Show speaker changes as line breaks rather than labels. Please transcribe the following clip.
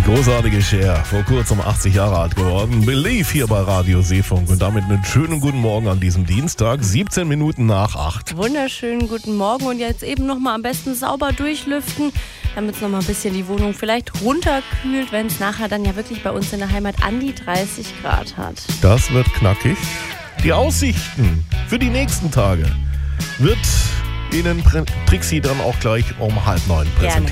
Großartige Cher, vor kurzem 80 Jahre alt geworden. Believe hier bei Radio Seefunk und damit einen schönen guten Morgen an diesem Dienstag, 17 Minuten nach 8.
Wunderschönen guten Morgen und jetzt eben nochmal am besten sauber durchlüften, damit es nochmal ein bisschen die Wohnung vielleicht runterkühlt, wenn es nachher dann ja wirklich bei uns in der Heimat an die 30 Grad hat.
Das wird knackig. Die Aussichten für die nächsten Tage wird Ihnen Trixie dann auch gleich um 8:30 präsentieren.